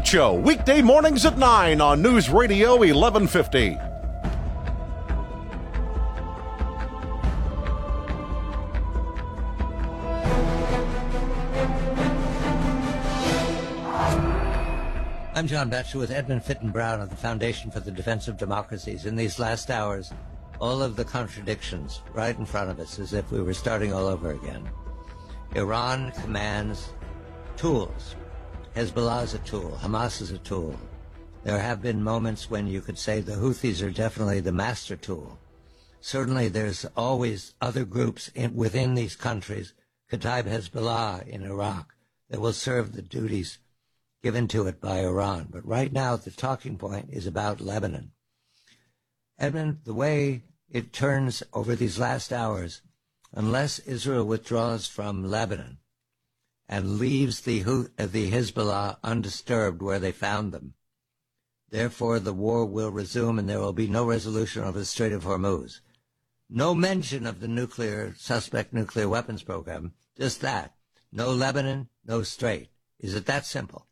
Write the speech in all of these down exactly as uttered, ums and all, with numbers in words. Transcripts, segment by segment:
Show, weekday mornings at nine on News Radio eleven fifty. I'm John Batchelor with Edmund Fitton Brown of the Foundation for the Defense of Democracies. In these last hours, all of the contradictions right in front of us, as if we were starting all over again. Iran commands tools. Hezbollah is a tool. Hamas is a tool. There have been moments when you could say the Houthis are definitely the master tool. Certainly there's always other groups in, within these countries, Kataib Hezbollah in Iraq, that will serve the duties given to it by Iran. But right now the talking point is about Lebanon. Edmund, the way it turns over these last hours, unless Israel withdraws from Lebanon and leaves the, the Hezbollah undisturbed where they found them, therefore the war will resume and there will be no resolution of the Strait of Hormuz. No mention of the nuclear, suspect nuclear weapons program, just that. No Lebanon, no Strait. Is it that simple?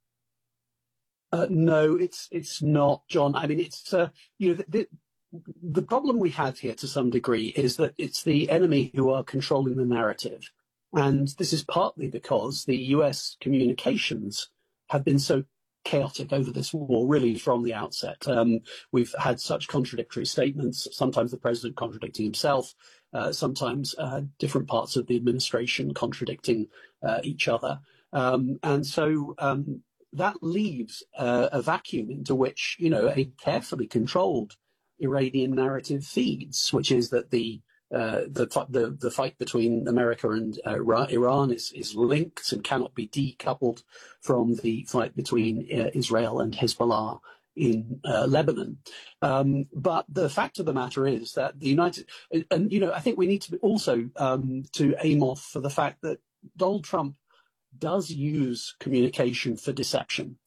Uh, no, it's it's not, John. I mean, it's, uh, you know, the, the, the problem we have here to some degree is that it's the enemy who are controlling the narrative. And this is partly because the U S communications have been so chaotic over this war, really from the outset. Um, we've had such contradictory statements, sometimes the president contradicting himself, uh, sometimes uh, different parts of the administration contradicting uh, each other. Um, and so um, that leaves uh, a vacuum into which, you know, a carefully controlled Iranian narrative feeds, which is that the uh, the, the the fight between America and uh, Iran is is linked and cannot be decoupled from the fight between uh, Israel and Hezbollah in uh, Lebanon. Um, but the fact of the matter is that the United and you know I think we need to also um, to aim off for the fact that Donald Trump does use communication for deception.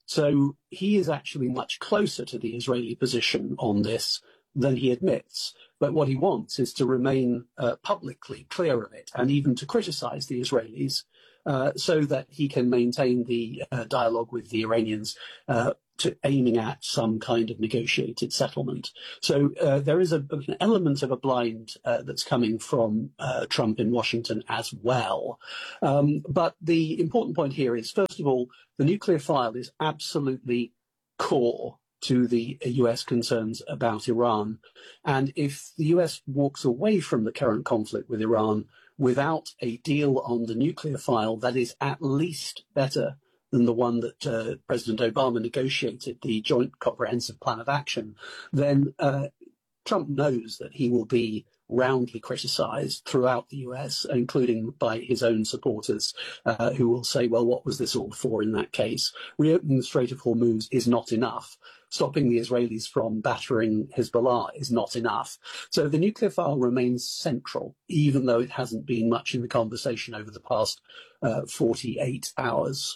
So he is actually much closer to the Israeli position on this than he admits. But what he wants is to remain uh, publicly clear of it and even to criticize the Israelis uh, so that he can maintain the uh, dialogue with the Iranians uh, to aiming at some kind of negotiated settlement. So uh, there is a, an element of a blind uh, that's coming from uh, Trump in Washington as well. Um, but the important point here is, first of all, the nuclear file is absolutely core to the U S concerns about Iran. And if the U S walks away from the current conflict with Iran without a deal on the nuclear file that is at least better than the one that uh, President Obama negotiated, the Joint Comprehensive Plan of Action, then uh, Trump knows that he will be roundly criticized throughout the U S, including by his own supporters, uh, who will say, well, what was this all for in that case? Reopening the Strait of Hormuz is not enough. Stopping the Israelis from battering Hezbollah is not enough. So the nuclear file remains central, even though it hasn't been much in the conversation over the past uh, forty-eight hours.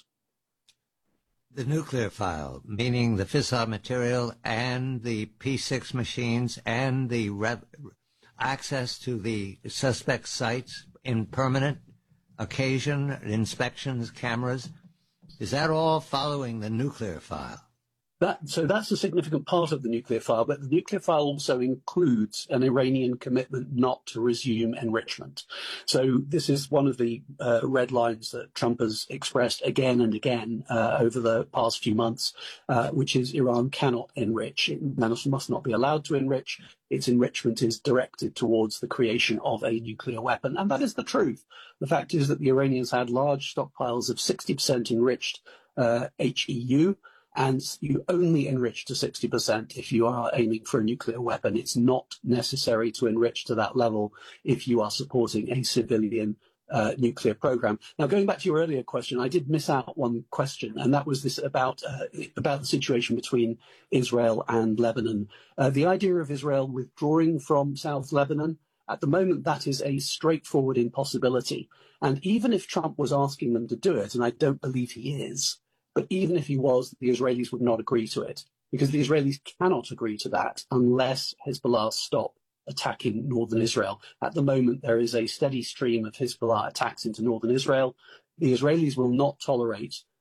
The nuclear file, meaning the fissile material and the P six machines and the rev- access to the suspect sites in permanent occasion, inspections, cameras, is that all following the nuclear file? That, so that's a significant part of the nuclear file, but the nuclear file also includes an Iranian commitment not to resume enrichment. So this is one of the uh, red lines that Trump has expressed again and again uh, over the past few months, uh, which is Iran cannot enrich. It must not be allowed to enrich. Its enrichment is directed towards the creation of a nuclear weapon. And that is the truth. The fact is that the Iranians had large stockpiles of sixty percent enriched uh, H E U, and you only enrich to sixty percent if you are aiming for a nuclear weapon. It's not necessary to enrich to that level if you are supporting a civilian uh, nuclear program. Now, going back to your earlier question, I did miss out one question, and that was this about uh, about the situation between Israel and Lebanon. Uh, the idea of Israel withdrawing from South Lebanon, at the moment, that is a straightforward impossibility. And even if Trump was asking them to do it, and I don't believe he is, but even if he was, the Israelis would not agree to it, because the Israelis cannot agree to that unless Hezbollah stop attacking northern Israel. At the moment, there is a steady stream of Hezbollah attacks into northern Israel. The Israelis will not tolerate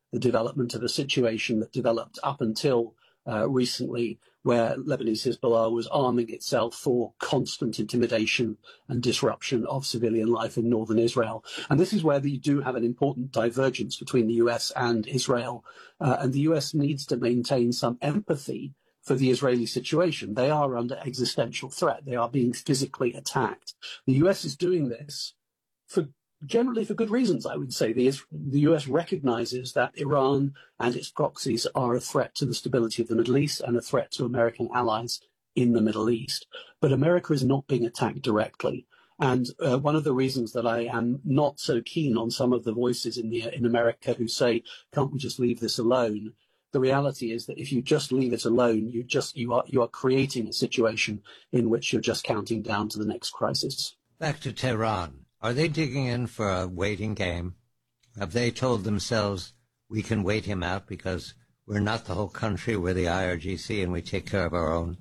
the development of a situation that developed up until uh, recently, where Lebanese Hezbollah was arming itself for constant intimidation and disruption of civilian life in northern Israel. And this is where you do have an important divergence between the U S and Israel. Uh, and the U S needs to maintain some empathy for the Israeli situation. They are under existential threat. They are being physically attacked. The U S is doing this for generally for good reasons, I would say. The, the U S recognizes that Iran and its proxies are a threat to the stability of the Middle East and a threat to American allies in the Middle East. But America is not being attacked directly. And uh, one of the reasons that I am not so keen on some of the voices in, the, in America who say, can't we just leave this alone? The reality is that if you just leave it alone, you just you are you are creating a situation in which you're just counting down to the next crisis. Back to Tehran. Are they digging in for a waiting game? Have they told themselves, we can wait him out because we're not the whole country, we're the I R G C and we take care of our own?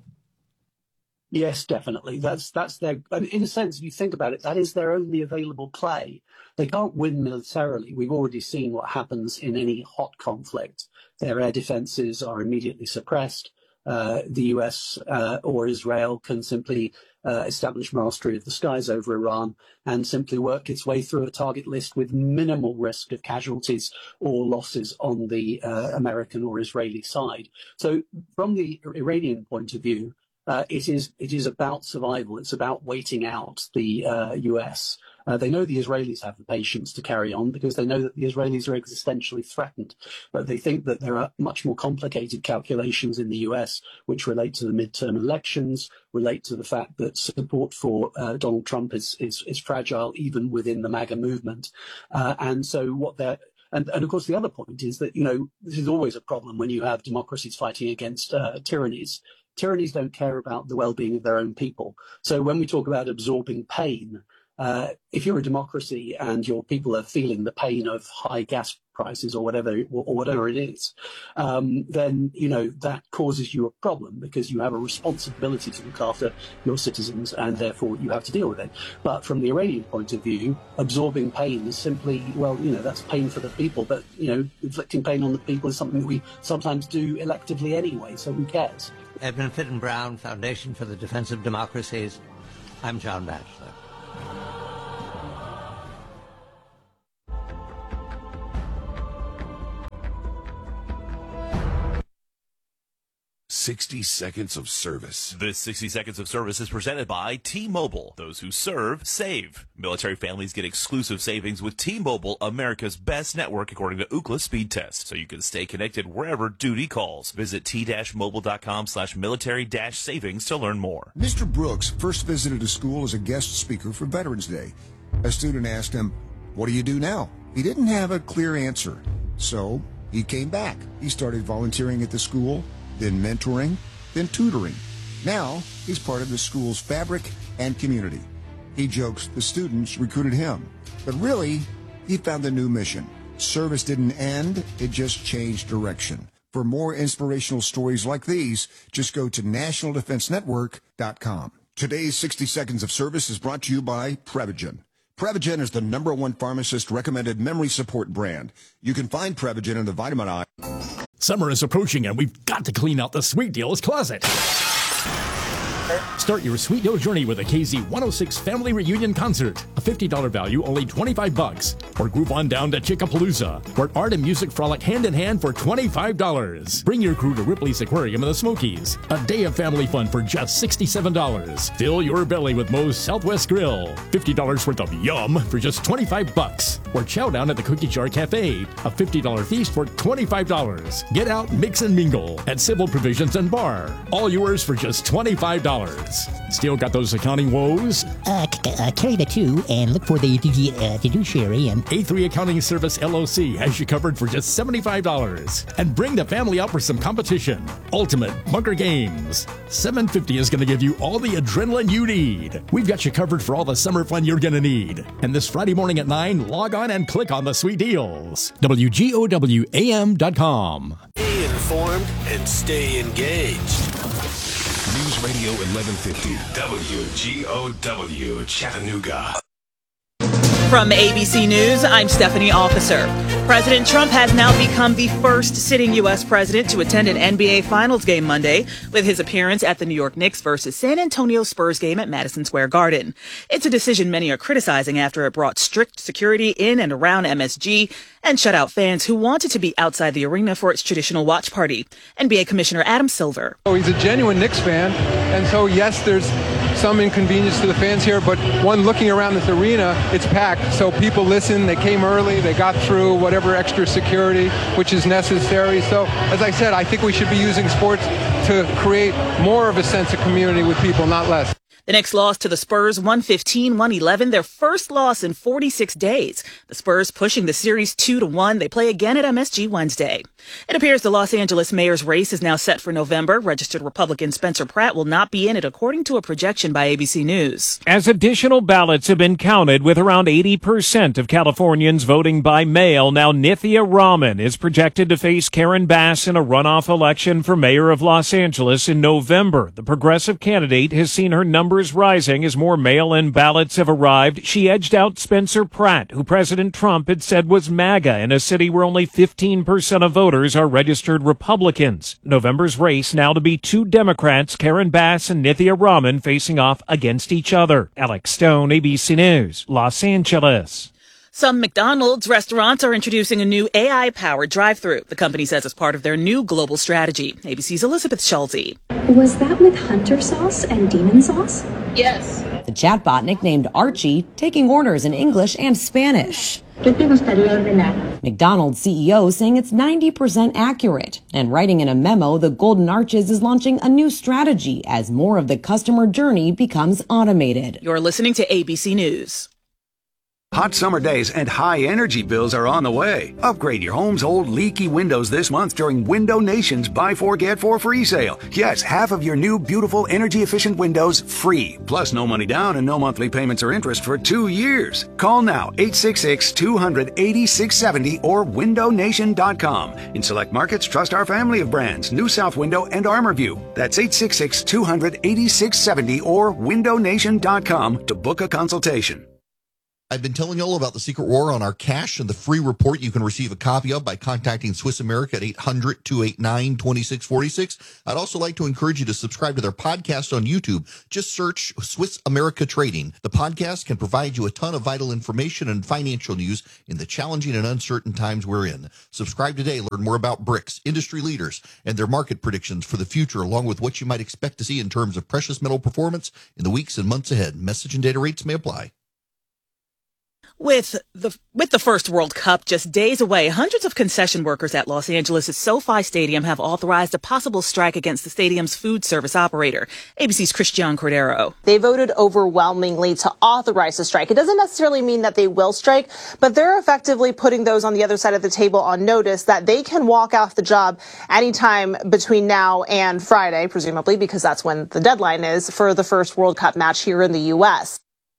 Yes, definitely. That's that's their, in a sense, if you think about it, that is their only available play. They can't win militarily. We've already seen what happens in any hot conflict. Their air defenses are immediately suppressed. Uh, the U S uh, or Israel can simply uh, establish mastery of the skies over Iran and simply work its way through a target list with minimal risk of casualties or losses on the uh, American or Israeli side. So from the Iranian point of view, uh, it is it is about survival. It's about waiting out the uh, U S. Uh, they know the Israelis have the patience to carry on because they know that the Israelis are existentially threatened. But they think that there are much more complicated calculations in the U S which relate to the midterm elections, relate to the fact that support for uh, Donald Trump is, is, is fragile even within the MAGA movement. Uh, and so what they're And, and of course, the other point is that, you know, this is always a problem when you have democracies fighting against uh, tyrannies. Tyrannies don't care about the well-being of their own people. So when we talk about absorbing pain, uh, if you're a democracy and your people are feeling the pain of high gas prices or whatever or, or whatever it is, um, then, you know, that causes you a problem because you have a responsibility to look after your citizens and therefore you have to deal with it. But from the Iranian point of view, absorbing pain is simply, well, you know, that's pain for the people. But, you know, inflicting pain on the people is something that we sometimes do electively anyway. So who cares? Edmund Fitton Brown, Foundation for the Defense of Democracies. I'm John Batchelor. sixty seconds of service. This sixty seconds of service is presented by T-Mobile. Those who serve, save. Military families get exclusive savings with T-Mobile, America's best network according to Ookla speed test, so you can stay connected wherever duty calls. Visit t-mobile.com slash military dash savings to learn more. Mister Brooks first visited a school as a guest speaker for Veterans Day. A student asked him, "What do you do now?" He didn't have a clear answer, so he came back. He started volunteering at the school, then mentoring, then tutoring. Now, he's part of the school's fabric and community. He jokes the students recruited him. But really, he found a new mission. Service didn't end, it just changed direction. For more inspirational stories like these, just go to national defense network dot com. Today's sixty seconds of service is brought to you by Prevagen. Prevagen is the number one pharmacist-recommended memory support brand. You can find Prevagen in the vitamin I. Summer is approaching and we've got to clean out the Sweet Deals closet. Start your Sweet Deal journey with a K Z one oh six Family Reunion Concert. A fifty dollars value, only twenty-five bucks. Or group on down to Chickapalooza, where art and music frolic hand in hand for twenty-five dollars. Bring your crew to Ripley's Aquarium in the Smokies. A day of family fun for just sixty-seven dollars. Fill your belly with Moe's Southwest Grill. fifty dollars worth of yum for just twenty-five bucks. Or chow down at the Cookie Jar Cafe. A fifty dollars feast for twenty-five dollars. Get out, mix and mingle at Civil Provisions and Bar. All yours for just twenty-five dollars. Still got those accounting woes? Uh, c- uh, carry the two and look for the uh, fiduciary. And A three Accounting Service L L C has you covered for just seventy-five dollars. And bring the family out for some competition. Ultimate Bunker Games. seven fifty is going to give you all the adrenaline you need. We've got you covered for all the summer fun you're going to need. And this Friday morning at nine, log on and click on the Sweet Deals. W G O W A M dot com. Stay informed and stay engaged. News Radio eleven fifty, W G O W, Chattanooga. From A B C News, I'm Stephanie Officer. President Trump has now become the first sitting U S president to attend an N B A Finals game Monday with his appearance at the New York Knicks versus San Antonio Spurs game at Madison Square Garden. It's a decision many are criticizing after it brought strict security in and around M S G and shut out fans who wanted to be outside the arena for its traditional watch party. N B A Commissioner Adam Silver. Oh, he's a genuine Knicks fan, and so yes, there's some inconvenience to the fans here, but one looking around this arena, it's packed, so people listen, they came early, they got through whatever extra security which is necessary. So as I said, I think we should be using sports to create more of a sense of community with people, not less. The Knicks lost to the Spurs one fifteen one eleven, their first loss in forty-six days. The Spurs pushing the series two to one. They play again at M S G Wednesday. It appears the Los Angeles mayor's race is now set for November. Registered Republican Spencer Pratt will not be in it, according to a projection by A B C News. As additional ballots have been counted, with around eighty percent of Californians voting by mail, now Nithya Raman is projected to face Karen Bass in a runoff election for mayor of Los Angeles in November. The progressive candidate has seen her numbers rising as more mail-in ballots have arrived. She edged out Spencer Pratt, who President Trump had said was MAGA in a city where only fifteen percent of voters are registered Republicans. November's race now to be two Democrats, Karen Bass and Nithya Raman, facing off against each other. Alex Stone, A B C News, Los Angeles. Some McDonald's restaurants are introducing a new A I-powered drive-thru. The company says as part of their new global strategy. A B C's Elizabeth Schulte. Was that with Hunter sauce and demon sauce? Yes. The chatbot, nicknamed Archie, taking orders in English and Spanish. McDonald's C E O saying it's ninety percent accurate. And writing in a memo, the Golden Arches is launching a new strategy as more of the customer journey becomes automated. You're listening to A B C News. Hot summer days and high energy bills are on the way. Upgrade your home's old leaky windows this month during Window Nation's Buy Four Get Four free sale. Yes, half of your new beautiful energy efficient windows free. Plus no money down and no monthly payments or interest for two years. Call now eight six six, two hundred, eighty-six seventy or window nation dot com. In select markets, trust our family of brands, New South Window and ArmorView. That's eight six six, two hundred, eighty-six seventy or window nation dot com to book a consultation. I've been telling you all about the secret war on our cash and the free report you can receive a copy of by contacting Swiss America at eight hundred, two eight nine, two six four six. I'd also like to encourage you to subscribe to their podcast on YouTube. Just search Swiss America Trading. The podcast can provide you a ton of vital information and financial news in the challenging and uncertain times we're in. Subscribe today. Learn more about BRICS, industry leaders, and their market predictions for the future, along with what you might expect to see in terms of precious metal performance in the weeks and months ahead. Message and data rates may apply. With the with the first World Cup just days away, hundreds of concession workers at Los Angeles' SoFi Stadium have authorized a possible strike against the stadium's food service operator. A B C's Christian Cordero. They voted overwhelmingly to authorize the strike. It doesn't necessarily mean that they will strike, but they're effectively putting those on the other side of the table on notice that they can walk off the job anytime between now and Friday, presumably, because that's when the deadline is for the first World Cup match here in the U S.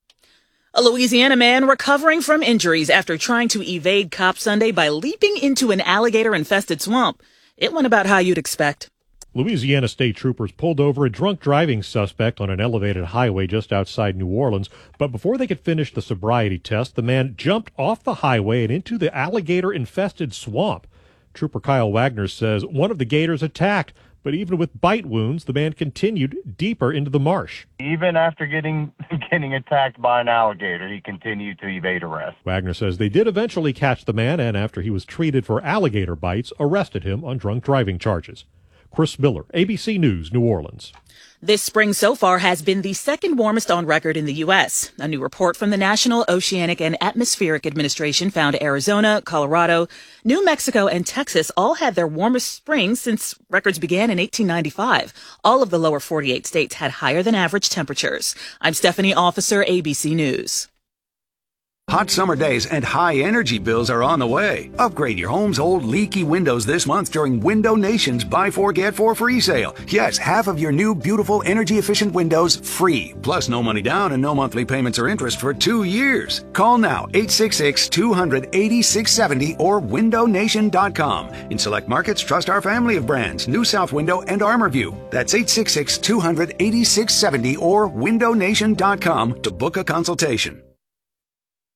A Louisiana man recovering from injuries after trying to evade cops Sunday by leaping into an alligator-infested swamp. It went about how you'd expect. Louisiana state troopers pulled over a drunk driving suspect on an elevated highway just outside New Orleans. But before they could finish the sobriety test, the man jumped off the highway and into the alligator-infested swamp. Trooper Kyle Wagner says one of the gators attacked. But even with bite wounds, the man continued deeper into the marsh. Even after getting getting attacked by an alligator, he continued to evade arrest. Wagner says they did eventually catch the man, and after he was treated for alligator bites, arrested him on drunk driving charges. Chris Miller, A B C News, New Orleans. This spring so far has been the second warmest on record in the U S. A new report from the National Oceanic and Atmospheric Administration found Arizona, Colorado, New Mexico, and Texas all had their warmest springs since records began in eighteen ninety-five. All of the lower forty-eight states had higher than average temperatures. I'm Stephanie Officer, A B C News. Hot summer days and high energy bills are on the way. Upgrade your home's old leaky windows this month during Window Nation's Buy Four Get Four free sale. Yes, half of your new beautiful energy efficient windows free. Plus no money down and no monthly payments or interest for two years. Call now eight six six, two hundred, eighty-six seventy or window nation dot com. In select markets, trust our family of brands, New South Window and ArmorView. That's eight six six, two hundred, eighty-six seventy or window nation dot com to book a consultation.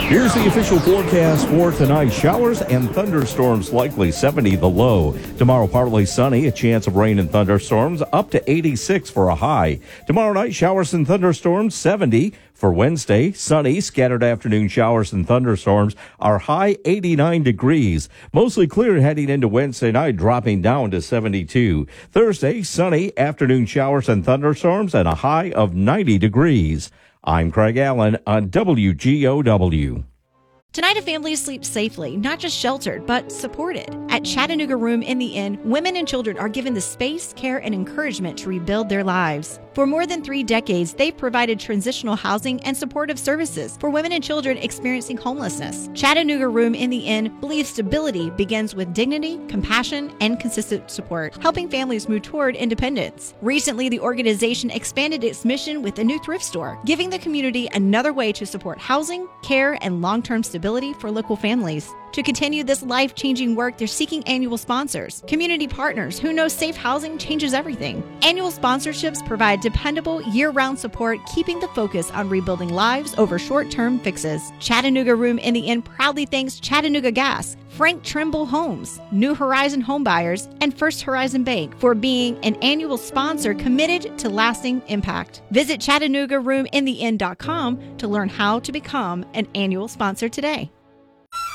Here's the official forecast for tonight. Showers and thunderstorms likely, seventy the low. Tomorrow, partly sunny, a chance of rain and thunderstorms, up to eighty-six for a high. Tomorrow night, showers and thunderstorms, seventy. For Wednesday, sunny, scattered afternoon showers and thunderstorms, our high eighty-nine degrees. Mostly clear heading into Wednesday night, dropping down to seventy-two. Thursday, sunny, afternoon showers and thunderstorms, and a high of ninety degrees. I'm Craig Allen on W G O W. Tonight, a family sleeps safely, not just sheltered, but supported. At Chattanooga Room in the Inn, women and children are given the space, care, and encouragement to rebuild their lives. For more than three decades, they've provided transitional housing and supportive services for women and children experiencing homelessness. Chattanooga Room in the Inn believes stability begins with dignity, compassion, and consistent support, helping families move toward independence. Recently, the organization expanded its mission with a new thrift store, giving the community another way to support housing, care, and long-term stability for local families. To continue this life-changing work, they're seeking annual sponsors, community partners who know safe housing changes everything. Annual sponsorships provide dependable, year-round support, keeping the focus on rebuilding lives over short-term fixes. Chattanooga Room in the Inn proudly thanks Chattanooga Gas, Frank Trimble Homes, New Horizon Homebuyers, and First Horizon Bank for being an annual sponsor committed to lasting impact. Visit Chattanooga Room in the Inn dot com to learn how to become an annual sponsor today.